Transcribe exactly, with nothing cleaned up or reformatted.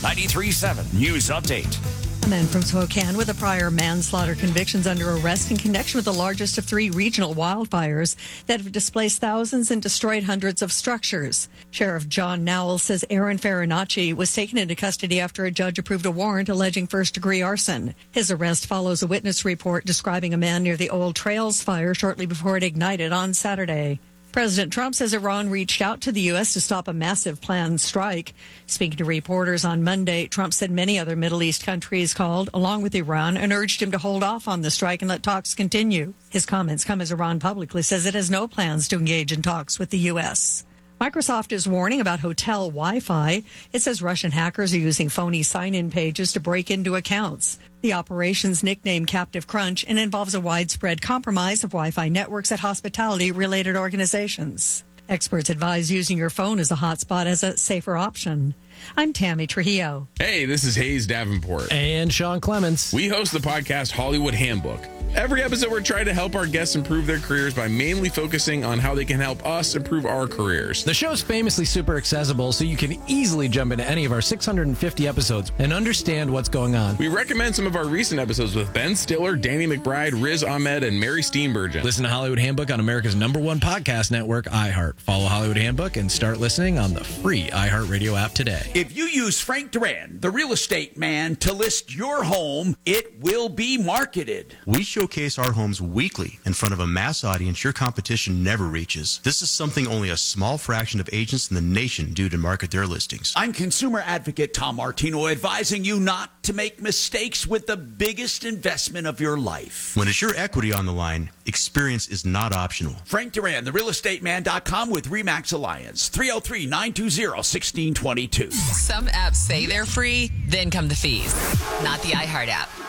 ninety-three point seven News Update. A man from Spokane with a prior manslaughter convictions under arrest in connection with the largest of three regional wildfires that have displaced thousands and destroyed hundreds of structures. Sheriff John Nowell says Aaron Farinacci was taken into custody after a judge approved a warrant alleging first-degree arson. His arrest follows a witness report describing a man near the Old Trails fire shortly before it ignited on Saturday. President Trump says Iran reached out to the U S to stop a massive planned strike. Speaking to reporters on Monday, Trump said many other Middle East countries called, along with Iran, and urged him to hold off on the strike and let talks continue. His comments come as Iran publicly says it has no plans to engage in talks with the U S. Microsoft is warning about hotel Wi-Fi. It says Russian hackers are using phony sign-in pages to break into accounts. The operation's nicknamed Captive Crunch and involves a widespread compromise of Wi-Fi networks at hospitality-related organizations. Experts advise using your phone as a hotspot as a safer option. I'm Tammy Trujillo. Hey, this is Hayes Davenport. And Sean Clements. We host the podcast Hollywood Handbook. Every episode, we're trying to help our guests improve their careers by mainly focusing on how they can help us improve our careers. The show's famously super accessible, so you can easily jump into any of our six hundred fifty episodes and understand what's going on. We recommend some of our recent episodes with Ben Stiller, Danny McBride, Riz Ahmed, and Mary Steenburgen. Listen to Hollywood Handbook on America's number one podcast network, iHeart. Follow Hollywood Handbook and start listening on the free iHeartRadio app today. If you use Frank Duran, the real estate man, to list your home, it will be marketed. We showcase our homes weekly in front of a mass audience your competition never reaches. This is something only a small fraction of agents in the nation do to market their listings. I'm consumer advocate Tom Martino, advising you not to make mistakes with the biggest investment of your life. When it's your equity on the line, experience is not optional. Frank Duran, the real estate man dot com with RE/MAX Alliance, three oh three, nine two zero, one six two two. Some apps say they're free, then come the fees. Not the iHeart app.